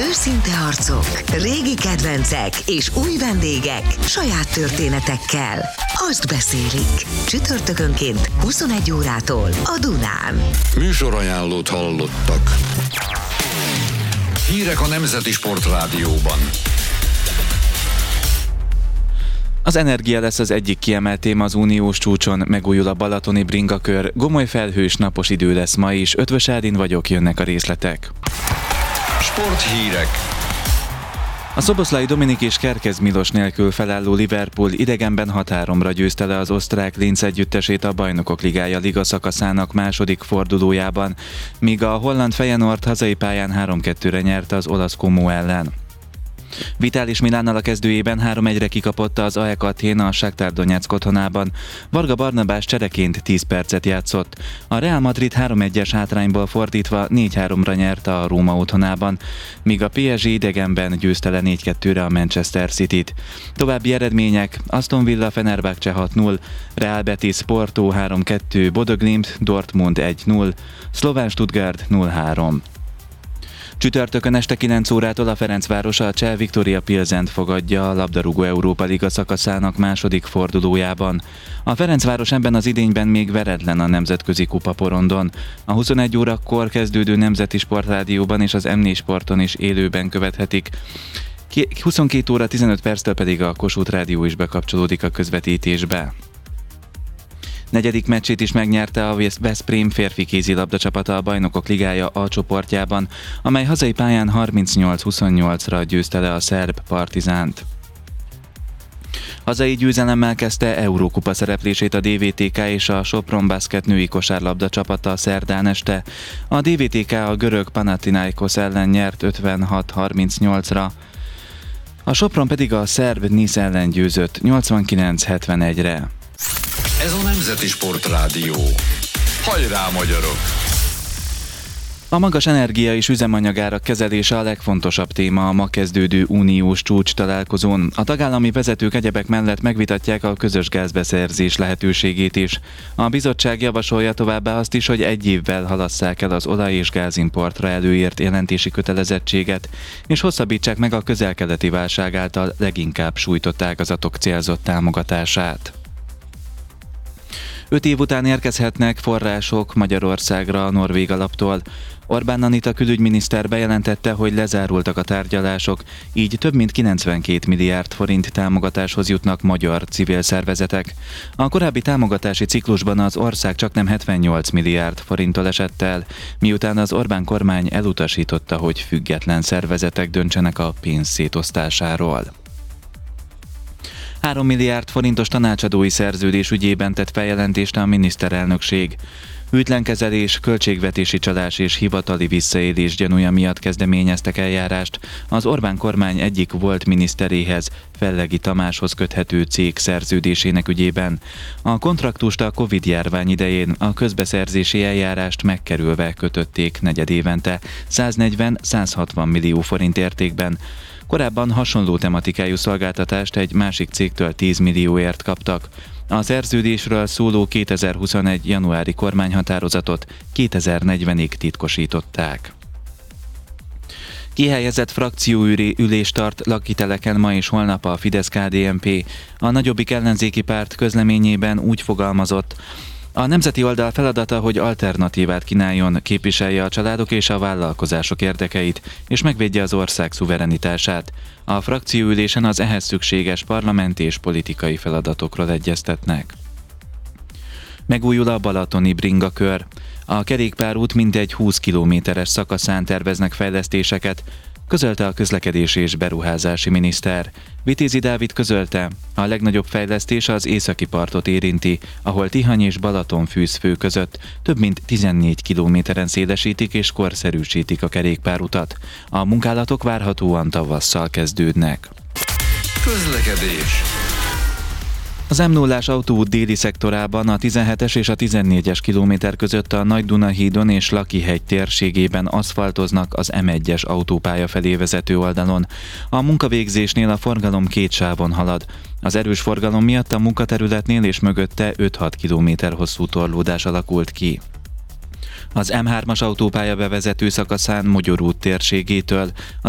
Őszinte arcok, régi kedvencek és új vendégek saját történetekkel. Azt beszélik. Csütörtökönként 21 órától a Dunán. Műsorajánlót hallottak. Hírek a Nemzeti Sportrádióban. Az energia lesz az egyik kiemelt téma az uniós csúcson, megújul a balatoni bringakör, gomoly felhős napos idő lesz ma is, Ötvös Ádin vagyok, jönnek a részletek. Sporthírek. A Szoboszlai Dominik és Kerkez Milos nélkül felálló Liverpool idegenben 6-3-ra győzte le az osztrák Linz együttesét a Bajnokok Ligája liga szakaszának második fordulójában, míg a holland Feyenoord hazai pályán 3-2-re nyerte az olasz Como ellen. Vitális Milánnal a kezdőjében 3-1-re kikapott az AEK Athén a Shakhtar Donetsk otthonában. Varga Barnabás csereként 10 percet játszott. A Real Madrid 3-1-es hátrányból fordítva 4-3-ra nyerte a Róma otthonában, míg a PSG idegenben győzte le 4-2-re a Manchester Cityt. További eredmények: Aston Villa Fenerbahce 6-0, Real Betis Porto 3-2, Bodø Glimt Dortmund 1-0, Szlován Stuttgart 0-3. Csütörtökön este 9 órától a Ferencváros a Cseh Viktoria Pilsent fogadja a labdarúgó Európa Liga szakaszának második fordulójában. A Ferencváros ebben az idényben még veretlen a nemzetközi kupaporondon. A 21 órakor kezdődő Nemzeti Sportrádióban és az M4 Sporton is élőben követhetik. 22 óra 15 perctől pedig a Kossuth Rádió is bekapcsolódik a közvetítésbe. Negyedik meccsét is megnyerte a Veszprém férfi kézilabda csapata a Bajnokok Ligája A csoportjában, amely hazai pályán 38-28-ra győzte le a szerb Partizánt. Hazai győzelemmel kezdte Eurókupa szereplését a DVTK és a Sopron Basket női kosárlabda csapata szerdán este. A DVTK a görög Panathinaikos ellen nyert 56-38-ra, a Sopron pedig a szerb Nice ellen győzött 89-71-re. Ez a Nemzeti Sportrádió. Hajrá, magyarok! A magas energia és üzemanyagárak kezelése a legfontosabb téma a ma kezdődő uniós csúcs találkozón. A tagállami vezetők egyebek mellett megvitatják a közös gázbeszerzés lehetőségét is. A bizottság javasolja továbbá azt is, hogy egy évvel halasszák el az olaj- és gázimportra előírt jelentési kötelezettséget, és hosszabbítsák meg a közel-keleti válság által leginkább sújtott ágazatok célzott támogatását. 5 év után érkezhetnek források Magyarországra a norvég alaptól. Orbán Anita külügyminiszter bejelentette, hogy lezárultak a tárgyalások, így több mint 92 milliárd forint támogatáshoz jutnak magyar civil szervezetek. A korábbi támogatási ciklusban az ország csaknem 78 milliárd forinttól esett el, miután az Orbán kormány elutasította, hogy független szervezetek döntsenek a pénz szétosztásáról. 3 milliárd forintos tanácsadói szerződés ügyében tett feljelentést a miniszterelnökség. Hűtlenkezelés, költségvetési csalás és hivatali visszaélés gyanúja miatt kezdeményeztek eljárást az Orbán kormány egyik volt miniszteréhez, Fellegi Tamáshoz köthető cég szerződésének ügyében. A kontraktust a Covid-járvány idején a közbeszerzési eljárást megkerülve kötötték negyedévente 140-160 millió forint értékben. Korábban hasonló tematikájú szolgáltatást egy másik cégtől 10 millióért kaptak. A szerződésről szóló 2021. januári kormányhatározatot 2040-ig titkosították. Kihelyezett frakcióülést tart lakiteleken ma és holnap a Fidesz-KDNP. A nagyobbik ellenzéki párt közleményében úgy fogalmazott: a nemzeti oldal feladata, hogy alternatívát kínáljon, képviselje a családok és a vállalkozások érdekeit, és megvédje az ország szuverenitását. A frakcióülésen az ehhez szükséges parlamenti és politikai feladatokról egyeztetnek. Megújul a balatoni bringakör. A kerékpárút mintegy 20 kilométeres szakaszán terveznek fejlesztéseket, közölte a közlekedési és beruházási miniszter. Vitézi Dávid közölte, a legnagyobb fejlesztés az északi partot érinti, ahol Tihany és Balatonfűzfő között több mint 14 kilométeren szélesítik és korszerűsítik a kerékpárutat. A munkálatok várhatóan tavasszal kezdődnek. Közlekedés. Az M0-ás autóút déli szektorában a 17-es és a 14-es kilométer között a Nagy-Duna hídon és Lakihegy térségében aszfaltoznak az M1-es autópálya felé vezető oldalon. A munkavégzésnél a forgalom 2 sávon halad. Az erős forgalom miatt a munkaterületnél és mögötte 5-6 kilométer hosszú torlódás alakult ki. Az M3-as autópálya bevezető szakaszán Mogyor út térségétől